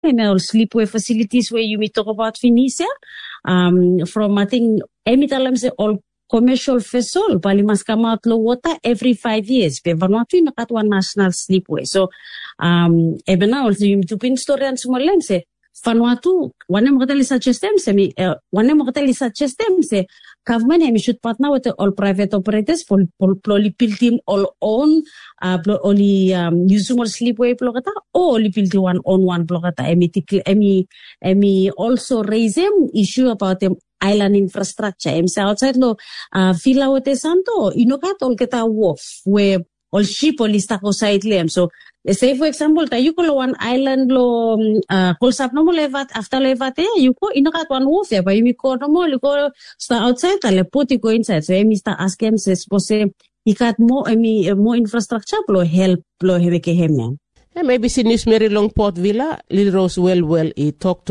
and all sleepwear facilities where you may talk about Phoenicia. From I think Emitalam say all commercial vessel bali must come out low water every 5 years. Pe Vanuatu nakatwa national sleepwear. So ebena also yung tupin story an sumolen se Vanuatu one mo katali suggest them se government we should partner with all private operators for build team all own only usable sleepwear blogata or build one blogata emi also raise them issue about them island infrastructure outside lo fila wote santo inokat all keta wharf where all ship all istako side lem. So say for example tayo ko one island lo kulsap no mo levat after levat you ko inokat one wharf ya ba yumi ko no mo liko sta outside tale put go inside. So emi sta ask him se suppose ikat mo mo infrastructure lo help lo heweke hemyan. Maybe sinis Mary Long Port Villa Little Rose well I talk.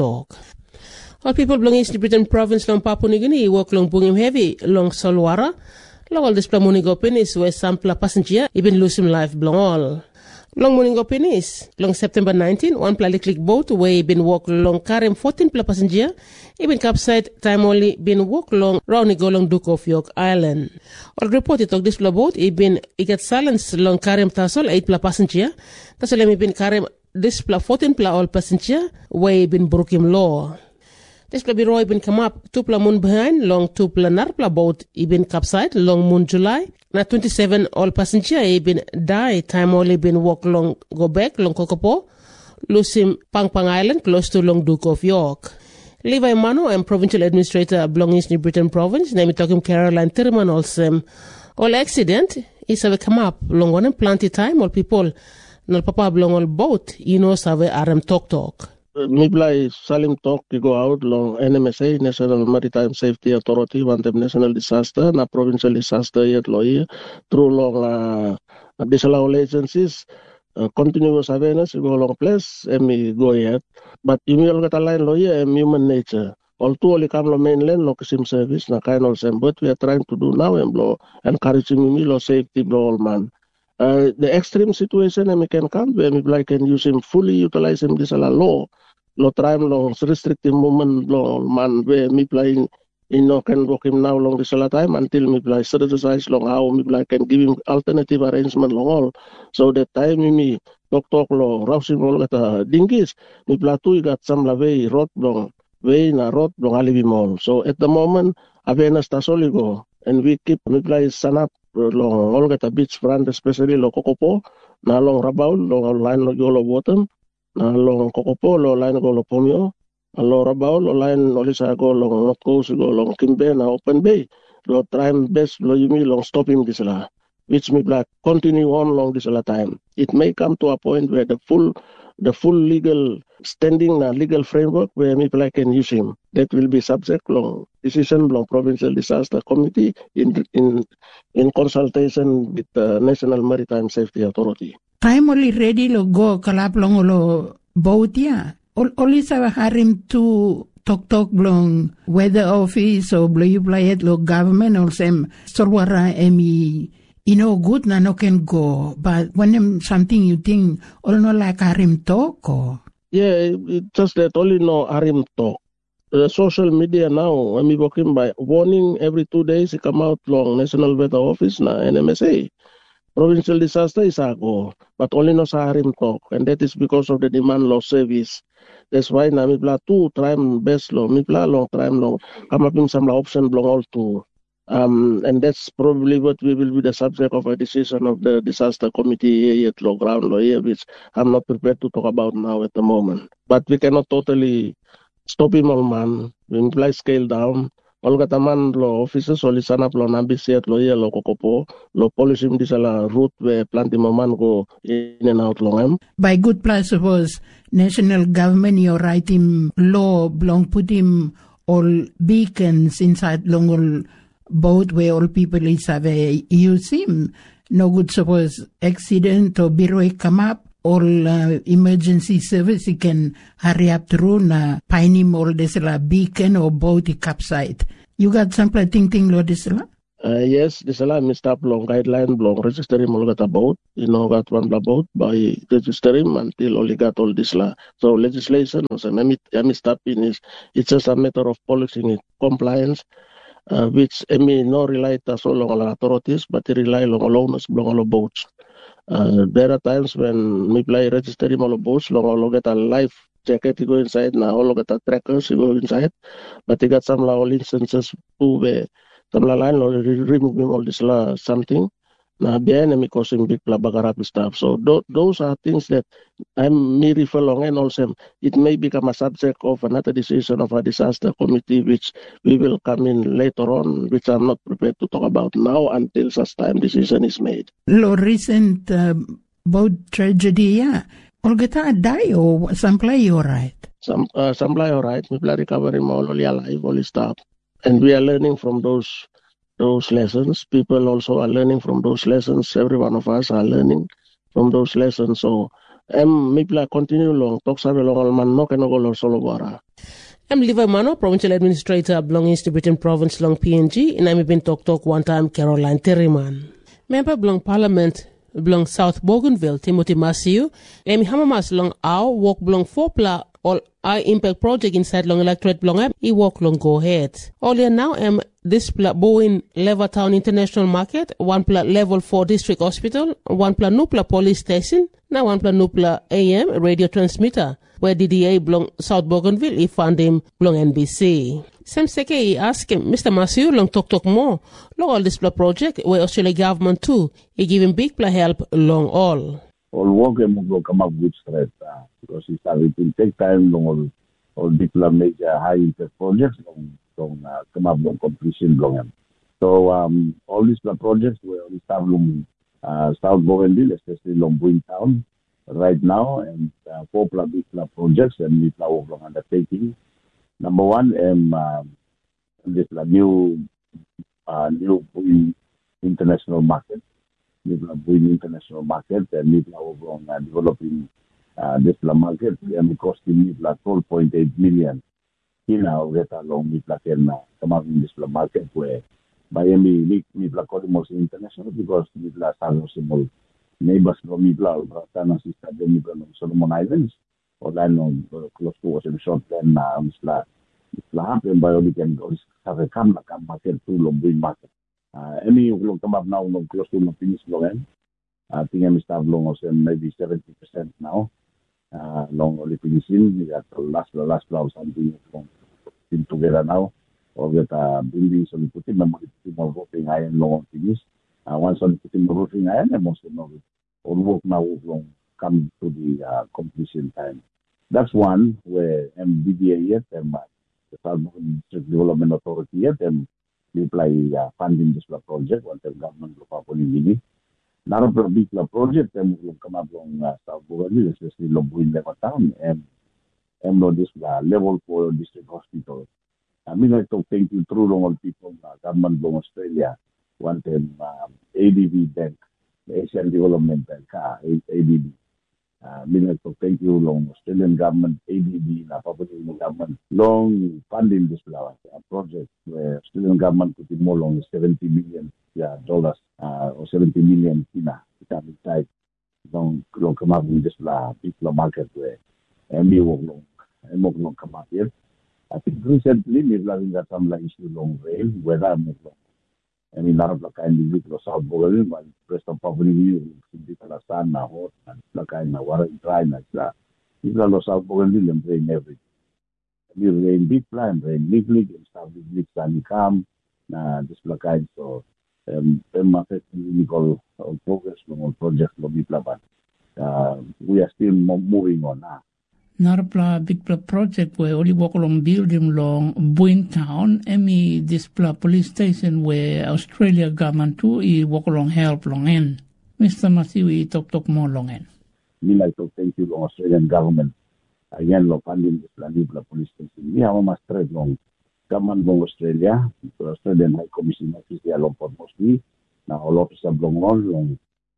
All people belonging to Britain province long Papua New Guinea work long bungim heavy long Solwara. Long all display Moningo Penis where sampler passenger even lose him life belong all. Long Moningo Penis long September 19 one Plaliclick boat where been walk long Karem 14 passenger even capside time only been walk long round go long Duke of York Island. All reported of this boat it get silence long Karem Tassel 8 passenger. Tassel been Karem this 14 all passenger where been broke him law. This Roy been come up 2 moon behind long 2 narpla boat been capside long moon July. Na 27 all passenger been die time only been walk long go back long Kokopo. Lose him Pangpang Island close to long Duke of York. Levi Mano and provincial administrator belonging to New Britain province. Name talking Caroline Thurman also. All accident is have come up long on plenty time all people. No papa belong all boat save RM talk. Miblai Salim talk to go out long NMSA National Maritime Safety Authority want them national disaster na provincial disaster yet lawyer through long disallow agencies continuous awareness go long place and go yet but you will get a line lawyer and human nature all two only come lo mainland lo sim service na kind of same but we are trying to do now and blow encouraging me lo safety blow all man. The extreme situation and we can come where we can use him fully utilize him this law time long restrictive movement long man where me playing can work him now long this time until me play strategize long how me can give him alternative arrangement long all so that time me talk lo rousing all at dingis me platu got some way road long way na road long alibi mall. So at the moment awareness tasoligo and we keep me play sanap long all get a beach front especially lo Kokopo na long Rabaul long line lo yolo bottom na long Kokopo lo line go lo Pomio lo Rabaul lo line olisa go long North Coast go long Kimbe na Open Bay lo try best lo yumi long stop him this la which me black continue on long this la time. It may come to a point where the full legal standing legal framework where me black can use him that will be subject long decision long provincial disaster committee in consultation with the National Maritime Safety Authority. Time only ready lo go kalap long lo boat ya. Only sa harim to talk long weather office or you play it lo government or same solwara emi good na no can go but when something you think all no like harim talk or yeah it's just that only no harim talk. Social media now, I'm working by warning every 2 days. It come out long National Weather Office na NMSA. Provincial disaster is a go, but only no Saharim talk, and that is because of the demand law service. That's why na mipla two try best law, mipla long time long come up in some option long all two. And that's probably what will be the subject of a decision of the disaster committee at low ground law here, which I'm not prepared to talk about now at the moment. But we cannot totally stop him all man. We imply scale down. All kataman lo officers oli sanap lo nambisiat lo iya lo Kokopo lo police him this la route where plenty man go in and out long him. By good place suppose national government you write him law long put him all beacons inside long all boat where all people is have use him. No good suppose accident or bureau come up. All emergency service you can hurry up through na piney all this la beacon or boat capside. You got some thing lo this la? Yes, this alarm is stop long guideline long register him all got about got one about by register him until only got all this la. So legislation was a stop in is it's just a matter of policing it, compliance, which no rely so long on authorities, but they rely on owners long on boats. There are times when we play register him all boats long all get a life jacket you go inside now all get a trackers you go inside, but they got some all instances where some line or removing all this something. Now, behind me causing big bagarapi stuff. So those are things that me refer along, and also it may become a subject of another decision of a disaster committee, which we will come in later on, which I'm not prepared to talk about now until such time decision is made. Lo recent boat tragedy, yeah. Olgeta die or some play all right? Some play all right. People are recovering all alive, all stuff. And we are learning from those lessons. People also are learning from those lessons. Every one of us are learning from those lessons. So, people are continue long. Talk sabi long man no keno go Solowara. I'm Liva Mano, Provincial Administrator belonging to Britain Province long PNG, and I'm been talk one time Caroline Terriman. Member belong Parliament belong South Bougainville, Timothy Masiu, Emi Hamamas long Ao, walk belong Fopla, all high impact project inside long electorate belong he walk long go ahead. Earlier now this Bowen Levertown International Market, one level 4 district hospital, one Nupla police station, now one Nupla AM radio transmitter, where DDA belong South Bougainville, he found him belong NBC. Sam Seke, he asked him, Mr. Masiu, long talk more, long all this project, where Australia government too, he give him big help long all. All work will come up with straight, because it will take time long all big major high impact projects long come up with completion long. So all these projects will start long South Bougainville, especially long Bowen Town right now, and 4 big projects and we plan long undertaking. Number one, this new Bowen international market. We are Bowen international market, and we are developing this market, and it cost me 12.8 million. In our get along we can come up in this market where by me almost international because we are small neighbors from me Tana sister them Solomon Islands or then close to us in short then happen by we can go have a come market to Bowen market. Any will come up now close to the finish long. I think I'm start long also maybe 70% now. Long only finishing. We got the last flower something in together now. Or get buildings on putting more roofing iron long finish. Once on putting more roofing iron, and most of it all work now will come to the completion time. That's one where MBDA yet and the South District Development Authority yet and we apply funding this project once the government of Papua New Guinea. Another big project and will come up on South Bougainville, especially Bowen Levertown and this level 4 district hospital. I mean, I to thank you through all people, government of Australia, wanted ADB Bank, Asian Development Bank, ADB. I mean, I to thank you long Australian government, ADB, Papua New Guinea government, long funding this project where Australian government put in more long $70 million dollars or 70 million kina inside long come up in this big market where MB will come up here. I think recently we've got some issue long rail whether I'm long. I mean, a lot of the kind of South Bougainville, but rest of Papua New Guinea, sun na hot and the kind of water dry na sila. People of South Bougainville and rain every. We rain big plan, rain big and stuff big sunny calm na this kind so market legal progress on project lo but we are still moving on now. Narapla big project where only walk along building long Bowen Town, this police station where Australia government too, walk along help long end. Mr. Matthew, we talk more long end. Me like to thank you long Australian government. Again, lo funding this Lanibla police station. We have a master long government of Australia, Australian High Commission office there long for mostly. Now all officers long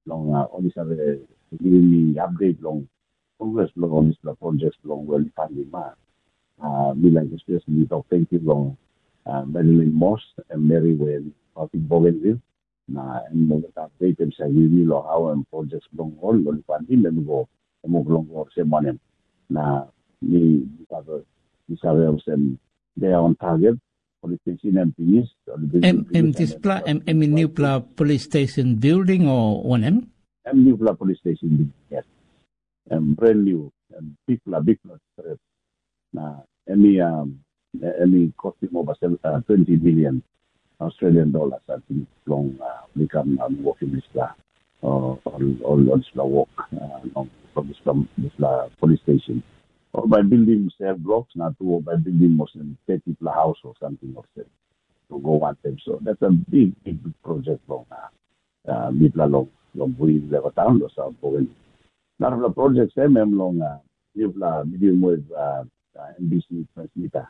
officer giving me update long progress on this projects long well funding we like especially talk thank you long Marilyn Moss and Mary Wayne Public Bougainville. Na update sa yuni lo how and projects long all lo funding and go mo long or se manem na ni sabe usem they are on target police station and police this pla new police station building or one new police station building, yes, brand new and big street na any costing over 20 billion Australian dollars, I think, long become working this all this work from this police station. Or by building cell blocks, not to by building more than 30 house or something of that to go one time. So that's a big project long we level town or South Bowen. None of the projects long medium wave NBC transmitter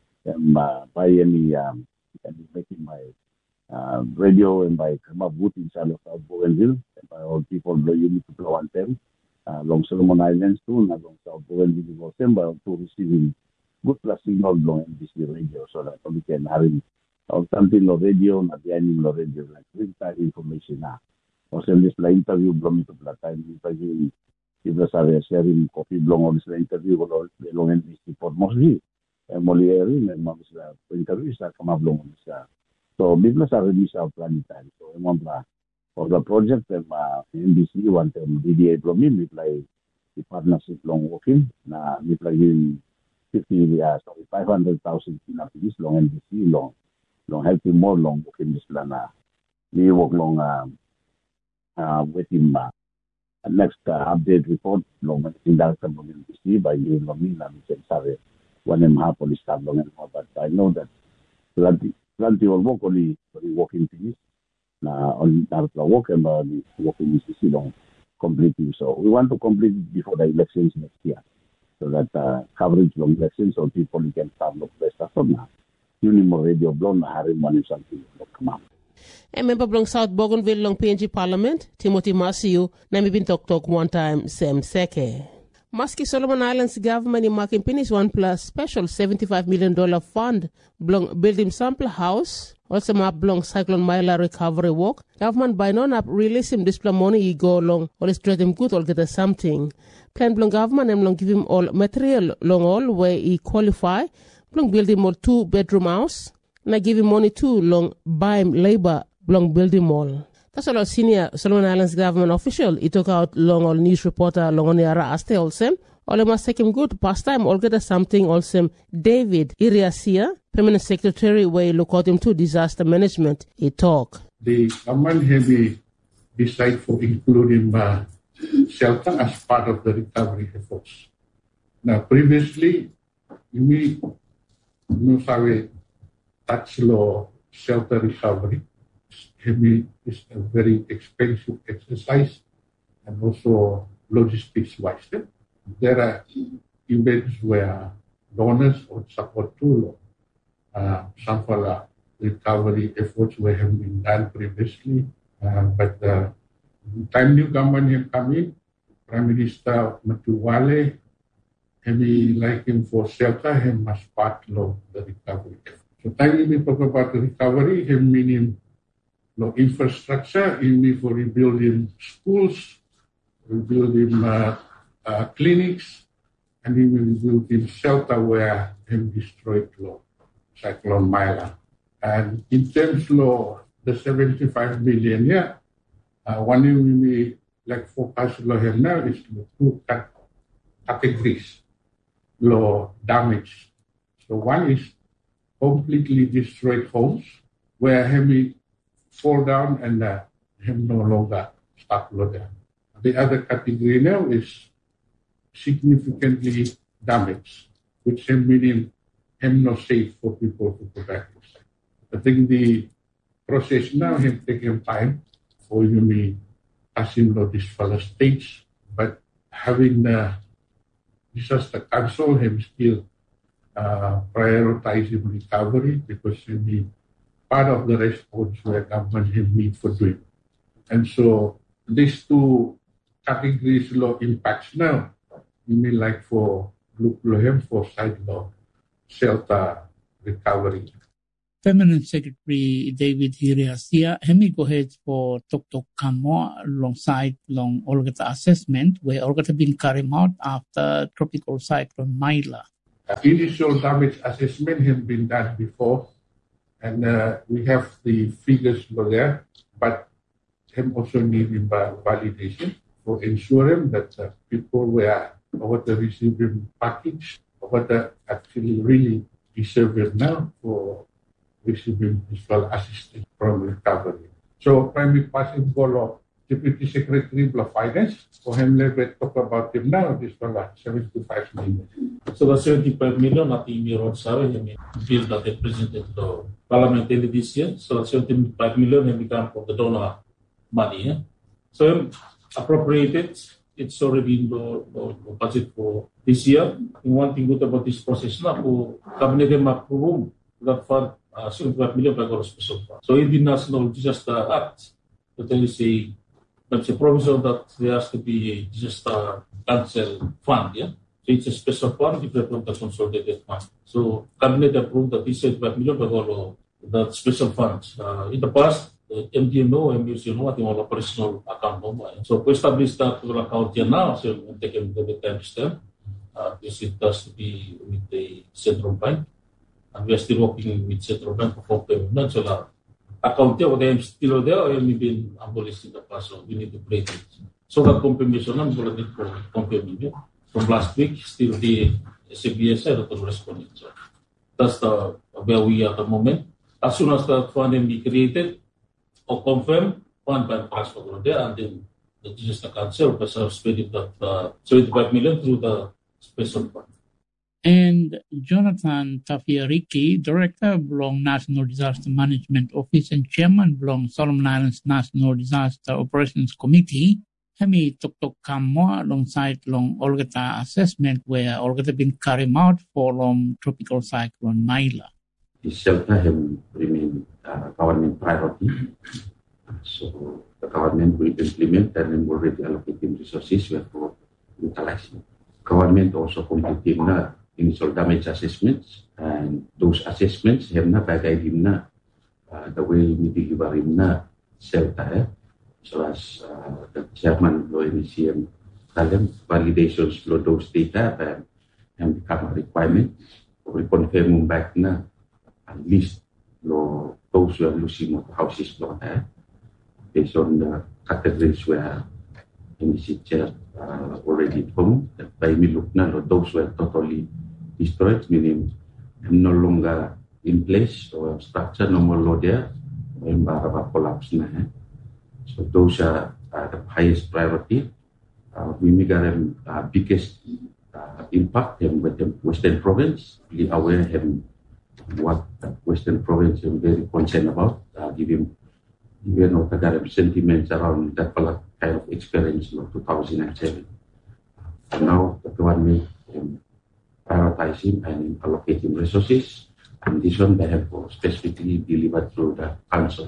by any and making my radio and by come up with inside of South Bougainville and by all people you need to blow on them along Solomon Islands too, and along South Bougainville was them by to receiving good signal along NBC radio so that we can having something on radio, not the animal radio, like real time information now. Also this interview blowing to the time interview people are sharing coffee blowing on this interview along NBC Port Moresby. Moliere and Mamsla interviews that come up long. So business are really planetary. So remember for the project NBC want DDA from me reply the partnership long working na reply in 500,000 in long NBC long helping more long working this plan we work long with him next update report long in that NBC by you me and Sarah. One and a half police staff long and but I know that plenty will work only working things on that work and working is long completing. So we want to complete it before the elections next year so that coverage long elections so people can start look best after now. Unimo radio blown having money something come up. A member belong South Bougainville long PNG Parliament, Timothy Masiu, Nami been talk one time, Sam Seke. Maski Solomon Islands government in Marking Pinis one plus special $75 million fund belong building sample house also map belong Cyclone Myla recovery work. Government by non up release him display money he go along or is trade him good or get something. Plan belong government and belong give him all material long all where he qualify. Belong build him all 2-bedroom house. And I give him money too long buy him labor belong build him all. That's all our senior Solomon Islands government official. He took out long all news reporter long on Yara Aste also. All must take him good. Past time all get something also. David Iriasia, Permanent Secretary, where he look at him to disaster management. He talk. The government have decided for including shelter as part of the recovery efforts. Now previously, we have touch law shelter recovery. Is a very expensive exercise and also logistics-wise. There are events where donors or support too some for the recovery efforts were have been done previously. But the time new government have come in, Prime Minister Matuwale, he like him for shelter, he must part of the recovery. So time we talk about the recovery, he meaning infrastructure, in for rebuilding schools, rebuilding clinics, and even rebuilding shelter where him destroyed Cyclone Myla. And in terms of the 75 million, one thing we like focus him now is the two categories damage. So one is completely destroyed homes where heavy fall down and him no longer start there. The other category now is significantly damaged, which meaning him not safe for people to go back inside. I think the process now him taking time for you me passing this first stage, but having the disaster council him still prioritizing recovery because you need part of the response where government have need for doing. And so these two categories law impacts now. You mean like for look for side law, shelter recovery. Permanent Secretary David Hiriasia, hemi go ahead for Tok Kamo alongside long Olgata assessment where Olgata been carried out after tropical cyclone Naila. Initial damage assessment has been done before, and we have the figures for there, but him also need validation for ensuring that people were what the receiving package, what actually really deserve now for receiving visual assistance from recovery. So primary passing goal of Deputy Secretary of Finance, for him let's talk about him now, this one 75 million. So the 75 million at the Emirate Sawe, bill that they presented to Parliament this year. So 75 million have become for the donor money. Yeah? So appropriated, it's already in the budget for this year. And one thing good about this process now, for Cabinet approve that fund 75 million by God special fund. So in the National Disaster Act, there is a provision that there has to be a disaster cancel fund, yeah? So it's a special fund different from the consolidated fund. So Cabinet approved that this 75 million by God that special funds. In the past, MDMO and MUCNO at the operational account number. So we established that account here now, so we take the time step. This it has to be with the central bank. And we are still working with central bank for payment. So the account here, they are still there, or have been abolished in the past, so we need to break it. So that confirmation, I'm going to confirm from last week, still the CBS are not responding. So that's where we are at the moment. As soon as that fund can be created or confirmed, fund by transfer there, and then the disaster council will spend that 75 million through the special fund. And Jonathan Tafiariki, Director belong National Disaster Management Office and Chairman belong Solomon Islands National Disaster Operations Committee, hemi Tok Kamo alongside long Olgata assessment where Olgata been carried out for long tropical cyclone Naila. The shelter have remained government priority. So the government will implement and already allocating resources for utilizing. Government also completed initial damage assessments, and those assessments have na bagay din na the way we deliver na shelter. So as the chairman of NCM validations for those data and become a requirement. We confirm back na at least those who are losing houses based on the categories where NCM already home. By me look na those were totally destroyed, meaning no longer in place or structure no more there, and collapse na. So those are the highest priority. We make our biggest impact with the Western Province. We are aware of what the Western Province is very concerned about, given the sentiments around that kind of experience in 2007. And now the government prioritizing and allocating resources, and this one they have specifically delivered through the council.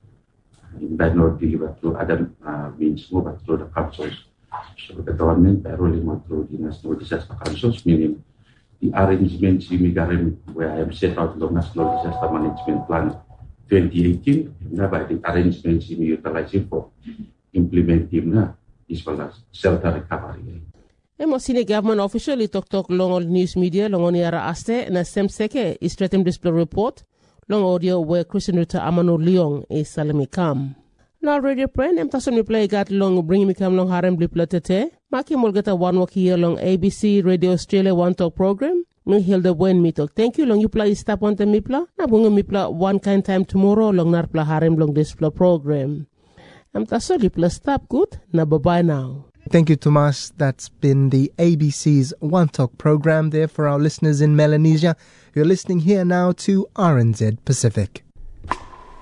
By not delivered through other means, but through the councils. So the government by rolling out through the National Disaster Councils, meaning the arrangements where I have set out the National Disaster Management Plan 2018, by the arrangements utilizing for implementing as well as shelter recovery. Emo senior government official talk long on news media long on yara aste na semseke is threatened display report long audio where Christian Rita Amano Leong is salami kam. Now radio friend em tason mi play gat long bring mi kam long harem blip latete maki molgata one walk here long ABC Radio Australia One Talk program mi hilda buen mi talk. Thank you long you play stop on the mipla na bunga mipla one kind time tomorrow long narpla harem long display program. Em tason li plus stop good na bye bye now. Thank you, Tomas. That's been the ABC's One Talk program there for our listeners in Melanesia. You're listening here now to RNZ Pacific.